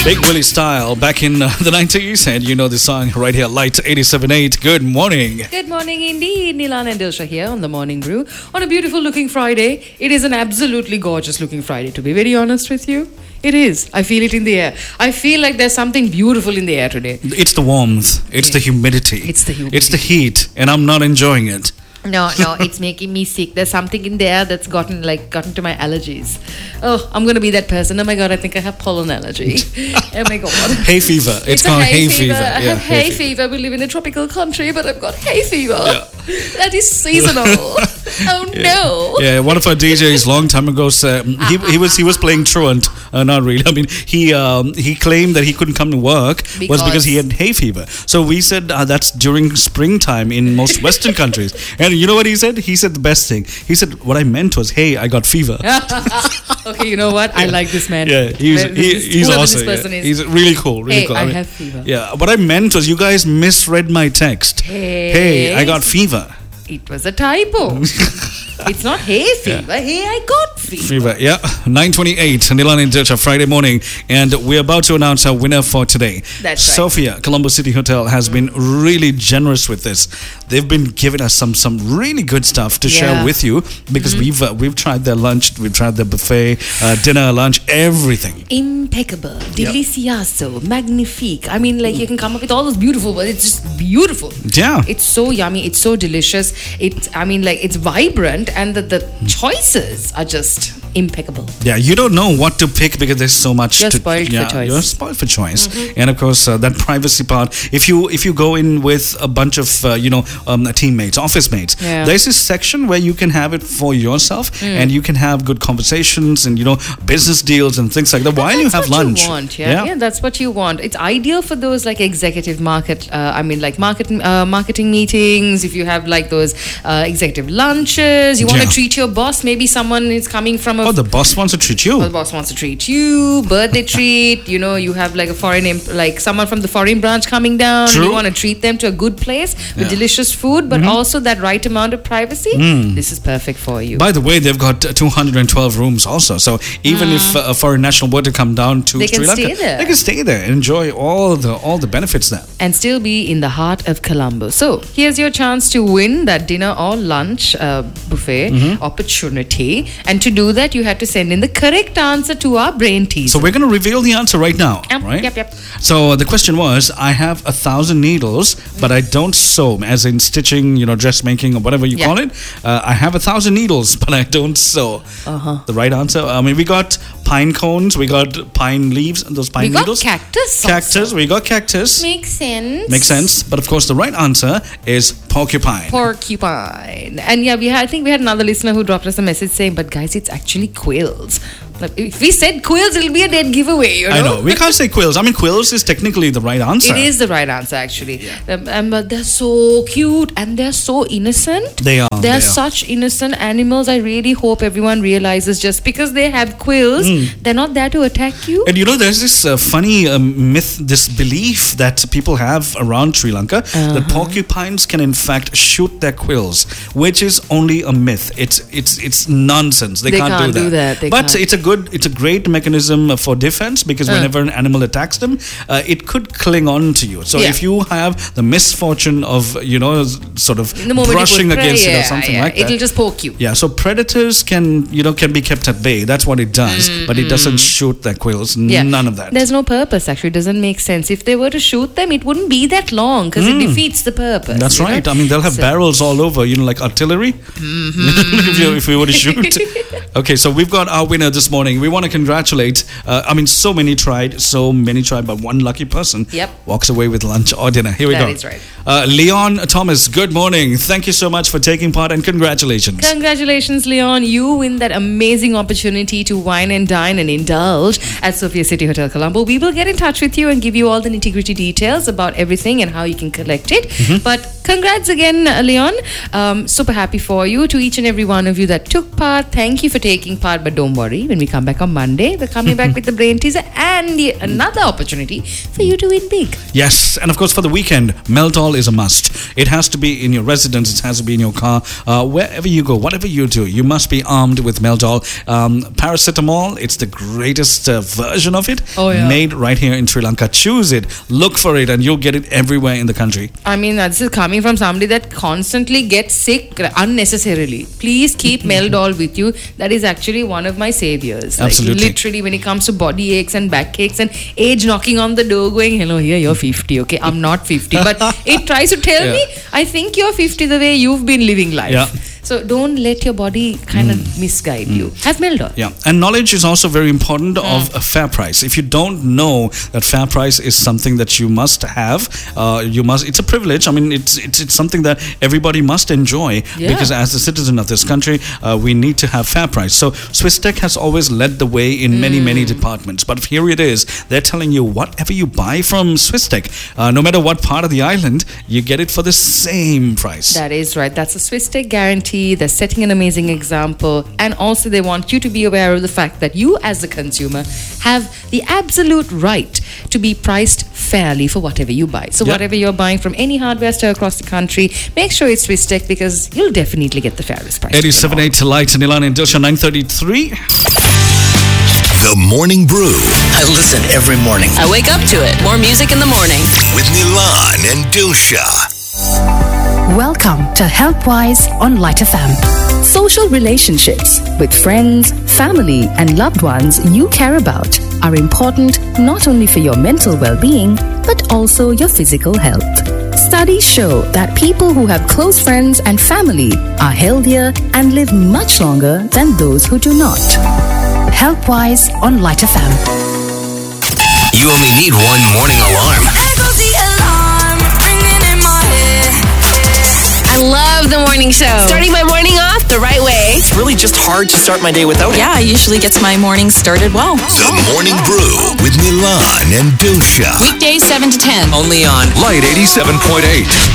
Big Willie style back in the 90s, and you know the song right here, Light 87.8. Good morning. Good morning indeed. Nilan and Dilsha here on the Morning Brew on a beautiful looking Friday. It is an absolutely gorgeous looking Friday, to be very honest with you. It is. I feel it in the air. I feel like there's something beautiful in the air today. It's the warmth. It's the humidity. It's the humidity. It's the heat, and I'm not enjoying it. No, it's making me sick. There's something in the air that's gotten to my allergies. Oh, I'm going to be that person. Oh my God, I think I have pollen allergy. Oh my God. Hay fever. It's called hay fever. I have hay fever. We live in a tropical country, but I've got hay fever. Yeah. That is seasonal. Oh no. Yeah, one of our DJs long time ago said he was playing truant. Not really. I mean, he claimed that he couldn't come to work because he had hay fever. So we said that's during springtime in most Western countries. And you know what he said? He said the best thing. He said, what I meant was, hey, I got fever. Okay, you know what? I like this man. Yeah, he's awesome. This person is. He's really cool. Really cool. I have fever. Yeah, what I meant was you guys misread my text. Hey, I got fever. It was a typo. It's not hay fever. Yeah. Hey, I got fever. Yeah. 9:28, Nilan and Dilsha, Friday morning. And we're about to announce our winner for today. That's right. Sophia, Colombo City Hotel, has been really generous with this. They've been giving us some really good stuff to share with you because we've tried their lunch, we've tried their buffet, dinner, lunch, everything. Impeccable, delicioso, magnifique. I mean, like you can come up with all those beautiful words. It's just beautiful. Yeah. It's so yummy. It's so delicious. It's vibrant. And the choices are just impeccable. Yeah, you don't know what to pick because there's so much. You're spoiled for choice. You're spoiled for choice, and of course that privacy part. If you go in with a bunch of teammates, office mates, there's this section where you can have it for yourself, and you can have good conversations and business deals and things like that while you have lunch. That's what you want, yeah, that's what you want. It's ideal for those like executive marketing meetings. If you have like those executive lunches. You want to treat your boss. Maybe someone is coming from the boss wants to treat you. The boss wants to treat you. Birthday treat. You have like someone from the foreign branch coming down. True. And you want to treat them to a good place with delicious food, but also that right amount of privacy. This is perfect for you. By the way, they've got 212 rooms also. So even if a foreign national were to come down to Sri Lanka, they can stay there and enjoy all the benefits there. And still be in the heart of Colombo. So here's your chance to win that dinner or lunch buffet opportunity, and to do that you had to send in the correct answer to our brain teaser. So we're going to reveal the answer right now, right? Yep. So the question was, I have 1,000 needles, but I don't sew, as in stitching, dressmaking or whatever you call it. I have 1,000 needles, but I don't sew. The right answer. I mean, we got pine cones, we got pine leaves, and those pine needles. We got cactus. We got cactus. Makes sense. But of course, the right answer is porcupine. And I think we had another listener who dropped us a message saying, but guys, it's actually quills. Like, if we said quills, it'll be a dead giveaway, I know. We can't say quills. I mean, quills is technically the right answer. It is the right answer, actually. But they're so cute and they're so innocent. They are. They're such innocent animals. I really hope everyone realizes just because they have quills, they're not there to attack you. And there's this funny myth, this belief that people have around Sri Lanka that porcupines can in fact shoot their quills, which is only a myth. It's nonsense. They can't do that. But it's a great mechanism for defense because whenever an animal attacks them, it could cling on to you. So if you have the misfortune of sort of brushing against it or something like that, it'll just poke you. Yeah, so predators can be kept at bay. That's what it does, but it doesn't shoot their quills. None of that. There's no purpose. Actually, it doesn't make sense. If they were to shoot them, it wouldn't be that long because it defeats the purpose. That's right. I mean, they'll have barrels all over, like artillery. If we were to shoot. Okay, so we've got our winner this morning. We want to congratulate. So many tried, but one lucky person walks away with lunch or dinner. Here we go. That is right. Leon Thomas, good morning. Thank you so much for taking part and congratulations. Congratulations, Leon. You win that amazing opportunity to wine and dine and indulge at Sophia City Hotel Colombo. We will get in touch with you and give you all the nitty-gritty details about everything and how you can collect it. But Congrats again, Leon. Super happy for you. To each and every one of you that took part, thank you for taking part. But don't worry, when we come back on Monday, we're coming back with the brain teaser and another opportunity for you to win big. Yes, and of course for the weekend, Meldol is a must. It has to be in your residence, it has to be in your car, wherever you go, whatever you do, you must be armed with Meldol. Paracetamol, it's the greatest version of it, made right here in Sri Lanka. Choose it, look for it, and you'll get it everywhere in the country. I mean, this is coming from somebody that constantly gets sick unnecessarily. Please keep Meldol with you. That is actually one of my saviors. Absolutely. Like, literally, when it comes to body aches and back aches and age knocking on the door going, hello, here, you're 50, okay? I'm not 50. But it tries to tell me, I think you're 50 the way you've been living life. Yeah. So don't let your body kind of misguide you. Have Meldol. Yeah, and knowledge is also very important of a fair price. If you don't know that fair price is something that you must have, it's a privilege. I mean, it's something that everybody must enjoy because as a citizen of this country, we need to have fair price. So Swisstech has always led the way in many departments. But here it is, they're telling you whatever you buy from Swisstech, no matter what part of the island, you get it for the same price. That is right. That's a Swisstech guarantee. They're setting an amazing example, and also they want you to be aware of the fact that you as a consumer have the absolute right to be priced fairly for whatever you buy. So whatever you're buying from any hardware store across the country, make sure it's Swisstech because you'll definitely get the fairest price. 87.8 to Light, Nilan and Dilsha, 9:33. The Morning Brew. I listen every morning. I wake up to it. More music in the morning. With Nilan and Dilsha. Welcome to HealthWise on Light FM. Social relationships with friends, family, and loved ones you care about are important not only for your mental well-being, but also your physical health. Studies show that people who have close friends and family are healthier and live much longer than those who do not. HealthWise on Light FM. You only need one morning alarm. I love the morning show. Starting my morning off the right way. It's really just hard to start my day without it. Yeah, it usually gets my morning started well. The Morning Brew with Nilan and Dilsha. Weekdays 7 to 10. Only on Light 87.8.